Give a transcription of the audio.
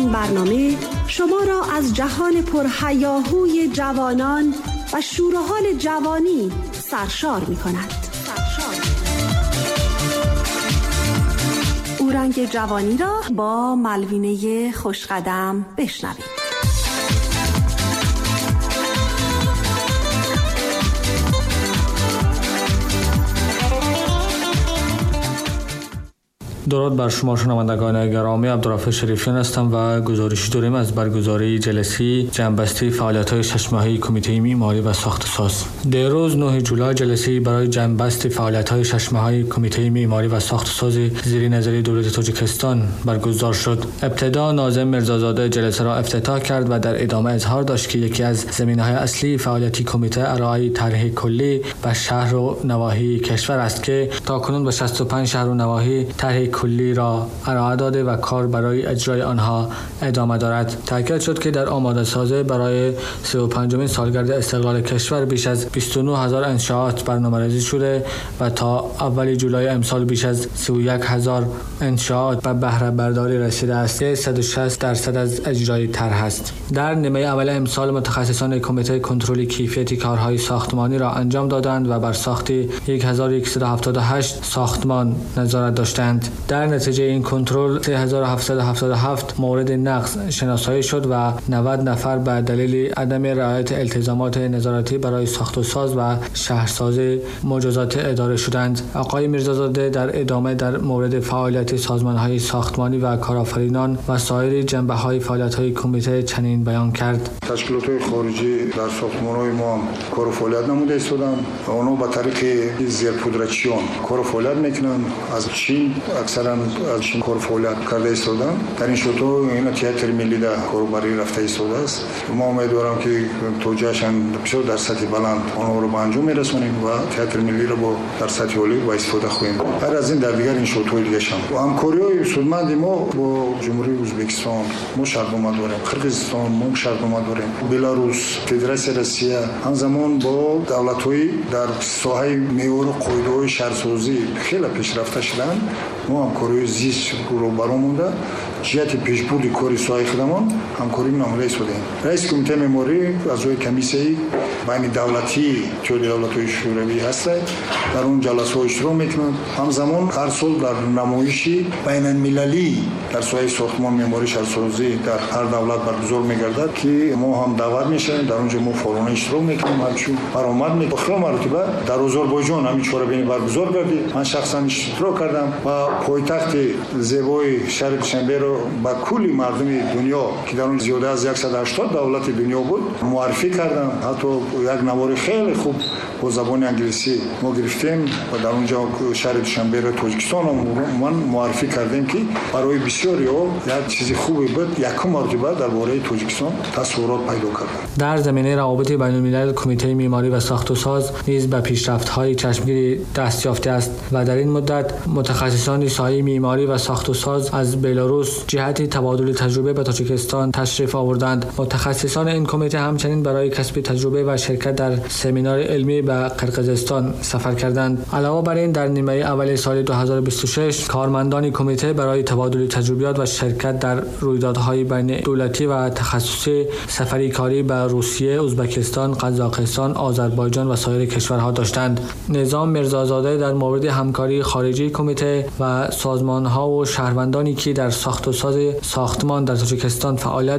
این برنامه شما را از جهان پرهیاهوی جوانان و شور و حال جوانی سرشار می کند. اورنگ جوانی را با ملوینه خوشقدم بشنوید. درود بر شما شنوندگان گرامی، عبدالرفیع شریفیان هستم و گزارشی داریم از برگزاری جلسه جمع‌بسته فعالیت‌های 6 ماهه کمیته معماری و ساخت‌وساز. دیروز 9 جولای جلسه برای جمع‌بست فعالیت‌های 6 ماهه کمیته معماری و ساخت‌وساز زیر نظر دولت تاجیکستان برگزار شد. ابتدا ناظم میرزازاده جلسه را افتتاح کرد و در ادامه اظهار داشت که یکی از زمینه‌های اصلی فعالیت کمیته ارائه طرح کلی به شهر و نواحی کشور است که تاکنون به 65 شهر و نواحی طرح کلی را ارائه داده و کار برای اجرای آنها ادامه دارد. تاکید شد که در آماده سازی برای 35مین سالگرد استقلال کشور بیش از 29000 انشاءات برنامه‌ریزی شده و تا اول جولای امسال بیش از 31000 انشاءات به بهره برداری رسیده است که 160% از اجرای طرح است. در نیمه اول امسال متخصصان کمیته کنترل کیفیت کارهای ساختمانی را انجام دادند و بر ساخت 1178 ساختمان نظارت داشتند. در نتیجه این کنترل 3777 مورد نقض شناسایی شد و 90 نفر به دلیل عدم رعایت التزامات نظارتی برای ساخت و ساز و شهرسازی مجازات اداره شدند. آقای میرزازاده در ادامه در مورد فعالیت سازمان‌های ساختمانی و کارآفرینان و سایر جنبه‌های فعالیت‌های کمیته چنین بیان کرد: تشکیلات‌های خارجی در ساختمان‌های ما کار و فعالیت نموده ایستادند و آنها به طریق زیرپودرچیون کار و فعالیت می‌کنند. از چین اکثرا از چین کار و فعالیت کرده ایستادند. در این شورتو این تئاتر ملی در کاربری رفته ایستاده است. ما امیدوارم که توجهشان بسیار در سطح بلند آنها رو به انجام می‌رسونیم و تئاتر ملی رو با در سطح عالی با استفاده خواهیم. هر از این در دیگر این شورت‌های دیگه شام و همکاری‌های سودمند ما با جمهوری ازبکستان ما شرطنامه داریم، قرقیزستان ما شرطنامه داریم، بلاروس، فدراسیون روسیه، همزمان با دولت‌های در ساحه معیار و قاعده‌های شهرسازی خیلی پیشرفته شدن. ما همکاری زیست رو برامونده جهت پیشبرد کاری ساحه خدمات همکاری نموده ایستادیم. رئیس کمیته معماری اعضای کمیسیه بین دولتی توی دولت‌های شوروی هست، در اون جلسات اشتراک میکنند. همزمان هر سال در نمایشی بین المللی در ساحه ساختمان معماری شهرسازی در هر دولت برگزار میگردد که ما هم دعوت میشیم، در اونجا ما فعالانه اشتراک میکنیم. همچون برآمد می بخیر مرتبه در آذربایجان همین چهاربینی برگزار گردید. من شخصا اشتراک کردم و پایتخت زیبای شهر دوشنبه رو با کلی مردم دنیا که در اون زیاده از 180 دولت دنیا بود معرفی کردم. حتی یک نوار خیلی خوب با زبان انگلیسی ما گرفتیم و در اونجا شهر دوشنبه رو تاجیکستان من معرفی کردیم که برای بسیاری ها یک چیز خوبی بود. یکم مرتبه درباره تاجیکستان تصورات پیدا کرد. در زمینه روابط بین الملل کمیته معماری و ساخت و ساز نیز به پیشرفت‌های چشمگیری دست یافته است و در این مدت متخصصان ساحه معماری و ساخت و ساز از بلاروس جهت تبادل تجربه به تاجیکستان تشریف آوردند. متخصصان این کمیته همچنین برای کسب تجربه و شرکت در سمینار علمی به قرقیزستان سفر کردند. علاوه بر این در نیمه اول سال 2026 کارمندان کمیته برای تبادل تجربیات و شرکت در رویدادهای بین دولتی و تخصصی سفری کاری به روسیه، ازبکستان، قزاقستان، آذربایجان و سایر کشورها داشتند. نظام میرزازاده در مورد همکاری خارجی کمیته و سازمان‌ها و شهروندانی که در ساخت و ساز ساختمان در تاجیکستان فعالیت